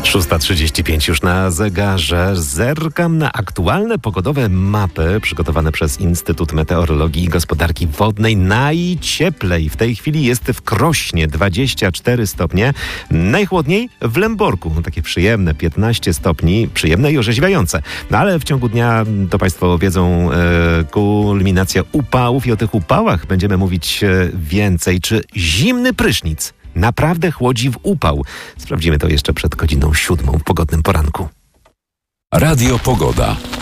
6:35 już na zegarze. Zerkam na aktualne pogodowe mapy przygotowane przez Instytut Meteorologii i Gospodarki Wodnej. Najcieplej w tej chwili jest w Krośnie, 24 stopnie. Najchłodniej w Lęborku, takie przyjemne 15 stopni, przyjemne i orzeźwiające. No ale w ciągu dnia, to Państwo wiedzą, kulminacja upałów i o tych upałach będziemy mówić więcej. Czy zimny prysznic naprawdę chłodzi w upał? Sprawdzimy to jeszcze przed godziną 7 w pogodnym poranku. Radio Pogoda.